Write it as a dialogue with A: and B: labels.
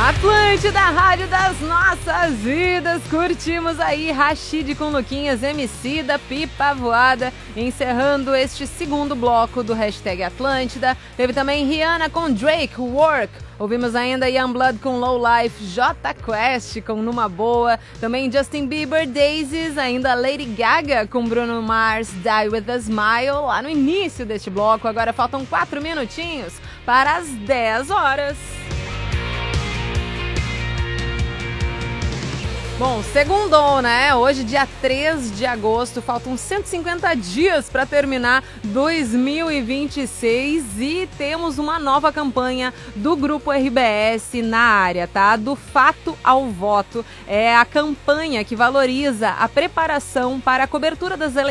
A: Atlântida, rádio das nossas vidas. Curtimos aí Rashid com Luquinhas, Emicida, Pipa Voada, encerrando este segundo bloco do Hashtag Atlântida. Teve também Rihanna com Drake, Work. Ouvimos ainda Youngblood com Low Life, Jota Quest com Numa Boa, também Justin Bieber, Daisies, ainda Lady Gaga com Bruno Mars, Die With A Smile, lá no início deste bloco. Agora faltam 4 minutinhos para as 10 horas. Bom, segundou, né? Hoje, dia 3 de agosto, faltam 150 dias para terminar 2026 e temos uma nova campanha do Grupo RBS na área, tá? Do Fato ao Voto. É a campanha que valoriza a preparação para a cobertura das eleições